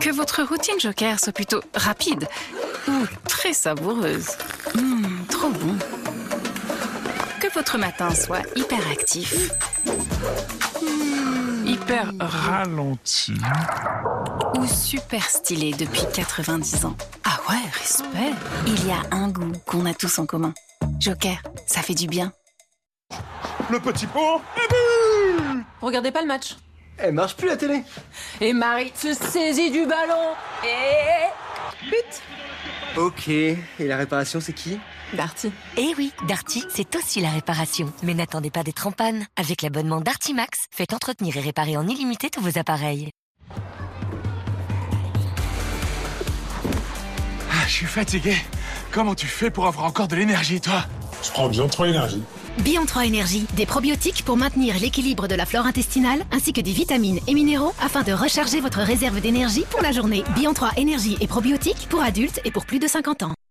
Que votre routine Joker soit plutôt rapide ou très savoureuse. Trop bon. Que votre matin soit hyper actif. Hyper ralenti. Ou super stylé depuis 90 ans. Ah ouais, respect. Il y a un goût qu'on a tous en commun. Joker, ça fait du bien. Le petit pot. Regardez pas le match. Elle marche plus la télé. Et Marie se saisit du ballon. Et... but. Ok, et la réparation c'est qui? Darty. Eh oui, Darty, c'est aussi la réparation. Mais n'attendez pas d'être en panne. Avec l'abonnement Darty Max, faites entretenir et réparer en illimité tous vos appareils. Je suis fatigué. Comment tu fais pour avoir encore de l'énergie, toi? Je prends Bion 3 Énergie. Bion 3 Énergie, des probiotiques pour maintenir l'équilibre de la flore intestinale ainsi que des vitamines et minéraux afin de recharger votre réserve d'énergie pour la journée. Bion 3 Énergie et probiotiques pour adultes et pour plus de 50 ans.